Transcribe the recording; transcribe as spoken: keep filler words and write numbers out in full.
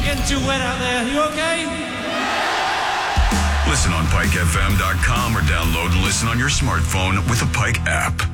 getting too wet out there. You okay? Listen on Pike F M dot com or download and listen on your smartphone with the Pike app.